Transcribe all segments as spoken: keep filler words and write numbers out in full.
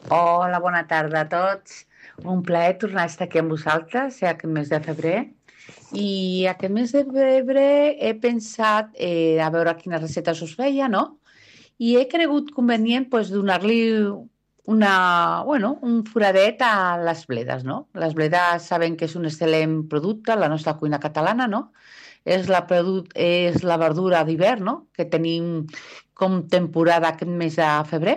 Hola, bona tarda a tots. Un plaer tornar a estar aquí amb vosaltres, ja aquest mes de febrer. I aquest mes de febrer he pensat eh, a veure quines receptes us feia, no? I he cregut convenient pues, donar-li una, bueno, un foradet a les bledes, no? Les bledes sabem que és un excel·lent producte, la nostra cuina catalana, no? És la, produ- és la verdura d'hivern, no? Que tenim com temporada aquest mes de febrer.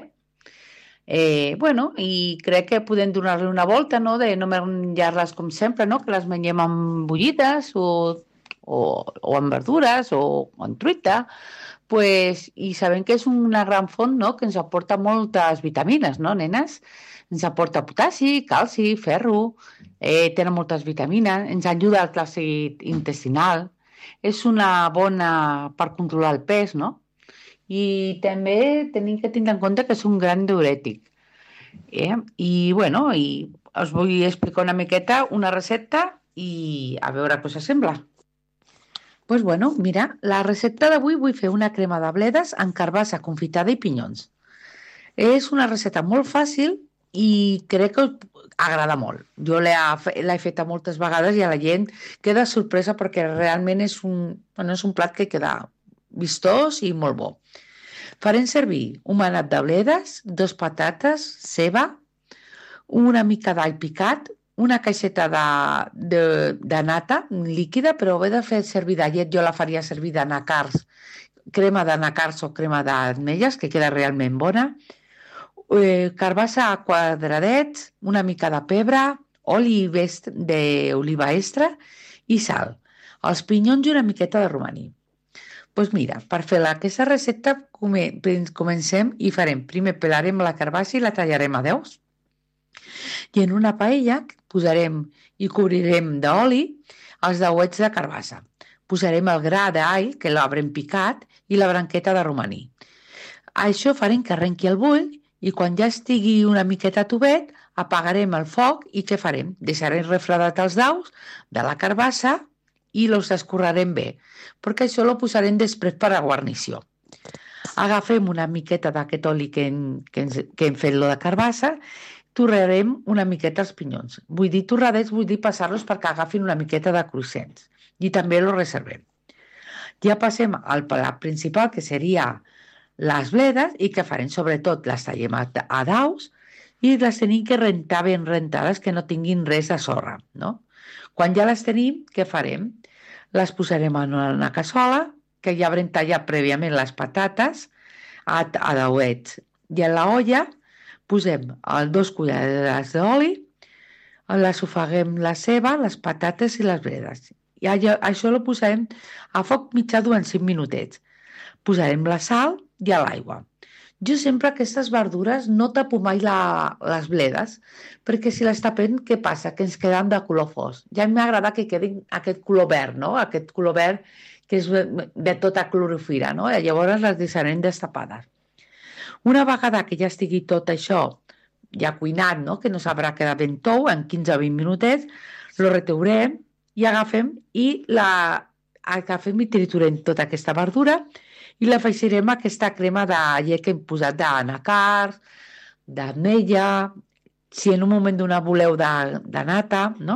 Eh, bueno, i crec que podem donar-li una volta, no?, de no menjar-les com sempre, no?, que les mengem amb bullides o, o, o amb verdures o, o en truita, pues, i sabem que és una gran font, no?, que ens aporta moltes vitamines, no, nenes? Ens aporta potassi, calci, ferro, eh, tenen moltes vitamines, ens ajuda al trànsit intestinal, és una bona per controlar el pes, no? I també tenim que tenir en compte que és un gran diurètic. Eh? I, bueno, i us vull explicar una miqueta una recepta i a veure què us sembla. Doncs, pues bueno, mira, la recepta d'avui vull fer una crema de bledes amb carbassa confitada i pinyons. És una recepta molt fàcil i crec que us agrada molt. Jo l'he l'he feta moltes vegades i a la gent queda sorpresa perquè realment és un, bueno, és un plat que queda vistós i molt bo. Farem servir un manat de bledes, dos patates, ceba, una mica d'all picat, una caixeta de, de, de nata líquida, però ho he de fer servir de llet, jo la faria servir de nacars, crema de nacars o crema d'ametlles, que queda realment bona, eh, carbassa a quadradets, una mica de pebre, oli d'oliva extra i sal, els pinyons i una miqueta de romaní. Doncs pues mira, per fer la, aquesta recepta comencem i farem, primer pelarem la carbassa i la tallarem a daus, i en una paella posarem i cobrirem d'oli els dauets de carbassa. Posarem el gra d'all, que l'haurem picat, i la branqueta de romaní. Això farem que arrenqui el bull i quan ja estigui una miqueta tovet, apagarem el foc i què farem? Deixarem refredat els daus de la carbassa i els escorrerem bé, perquè això ho posarem després per a guarnició. Agafem una miqueta d'aquest oli que hem, que, ens, que hem fet lo de carbassa, torrarem una miqueta els pinyons. Vull dir torradets, vull dir passar-los perquè agafin una miqueta de cruixents. I també els reservem. Ja passem al plat principal, que seria les bledes, i que farem? Sobretot les tallem a, a daus i les tenim que rentar ben rentades, que no tinguin res de sorra, no? Quan ja les tenim, què farem? Les posarem en una cassola, que ja haurem tallat prèviament les patates a, a dauets. I a la olla posem dos cullerades d'oli, la sofeguem la ceba, les patates i les bledes. I això ho posarem a foc mitjà durant cinc minutets. Posarem la sal i l'aigua. Jo sempre aquestes verdures no tapo mai la, les bledes, perquè si les tapem, què passa? Que ens queden de color fosc. Ja m'agrada que quedin aquest color verd, no? Aquest color verd que és de tota clorofila, no? I llavors les deixarem destapades. Una vegada que ja estigui tot això ja cuinat, no? Que no sabrà quedar ben tou, en quinze o vint minutets, lo reteurem i agafem i la agafem i triturem tota aquesta verdura i la afegirem a aquesta crema de llet que hem posat d'anacars, d'ametlla, si en un moment donat voleu de, de nata, no?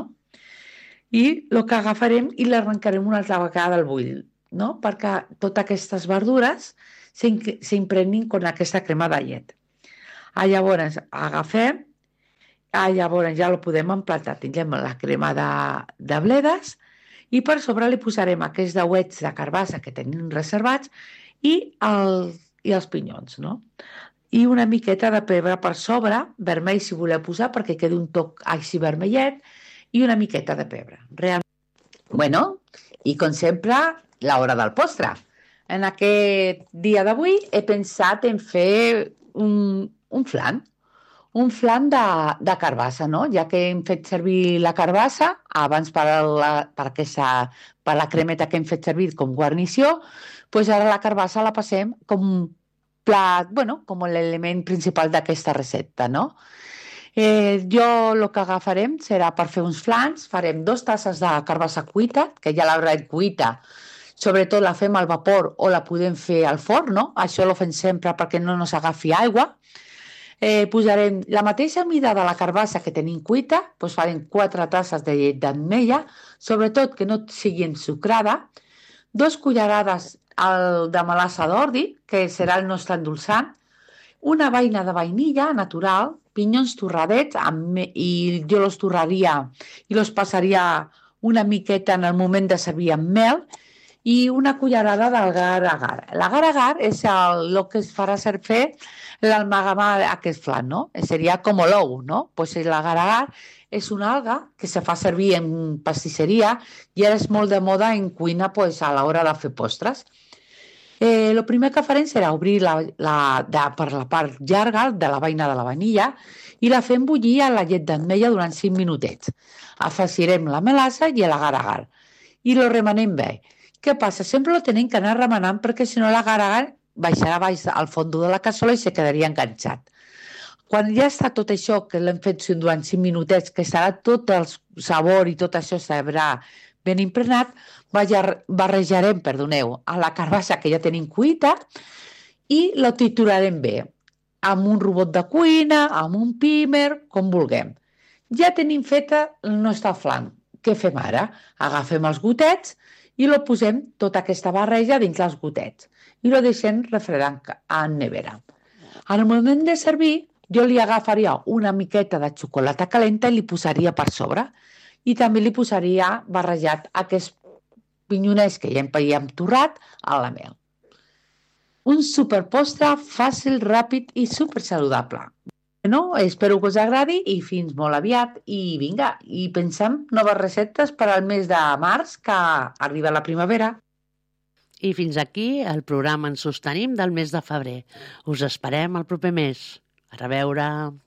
I el que agafarem i l'arrencarem una altra vegada al bull, no? Perquè totes aquestes verdures s'impregnin amb aquesta crema de llet. Ah, llavors agafem, ah, llavors ja ho podem emplatar. Tindrem la crema de, de bledes i per sobre li posarem aquests dauets de carbassa que tenim reservats i, el, i els pinyons, no? I una miqueta de pebre per sobre, vermell si voleu posar perquè quedi un toc així vermellet, i una miqueta de pebre. Realment. Bueno, i com sempre, l'hora del postre. En aquest dia d'avui he pensat en fer un, un flan, un flan de, de carbassa, no? Ja que hem fet servir la carbassa abans per la, per aquesta, per la cremeta que hem fet servir com guarnició, doncs ara la carbassa la passem com plat, bueno, com l'element principal d'aquesta recepta, no? Eh, jo el que agafarem serà per fer uns flans, farem dos tasses de carbassa cuita, que ja l'haurem cuita, sobretot la fem al vapor o la podem fer al forn, no? Això ho fem sempre perquè no ens agafi aigua. Eh, posarem la mateixa mida de la carbassa que tenim cuita, doncs farem quatre tasses de llet d'ametlla, sobretot que no sigui ensucrada, dos cullerades de melassa d'ordi, que serà el nostre endolçant, una beina de vainilla natural, pinyons torradets, amb, i jo los torraria i los passaria una miqueta en el moment de servir amb mel, i una cullerada d'agar-agar. L'agar-agar és el, el que es farà ser fer l'amalgama aquest flan, no? Seria com l'ou, no? Pues l'agar-agar és una alga que se fa servir en pastisseria i ara és molt de moda en cuina pues, a l'hora de fer postres. Eh, el primer que farem serà obrir la, la, de, per la part llarga de la beina de la vanilla i la fem bullir a la llet d'ametlla durant cinc minutets. Afegirem la melassa i l'agar-agar i lo remenem bé. Què passa? Sempre lo tenim que anar remenant perquè si no l'agar-agar baixarà baix al fons de la cassola i se quedaria enganxat. Quan ja està tot això, que l'hem fet durant cinc minutets, que estarà tot el sabor i tot això sabrà ben impregnat, barrejarem, perdoneu, a la carbassa que ja tenim cuita i la triturarem bé, amb un robot de cuina, amb un pimer, com vulguem. Ja tenim feta el nostre flan. Què fem ara? Agafem els gotets i lo posem tota aquesta barreja dins els gotets i lo deixem refredant en nevera. En el moment de servir, jo li agafaria una miqueta de xocolata calenta i li posaria per sobre i també li posaria barrejat aquests pinyonets que ja hem torrat a la mel. Un superpostre fàcil, ràpid i supersaludable. Bueno, espero que us agradi i fins molt aviat. I vinga, i pensem noves receptes per al mes de març, que arriba la primavera. I fins aquí el programa Ens sostenim del mes de febrer. Us esperem el proper mes. A reveure...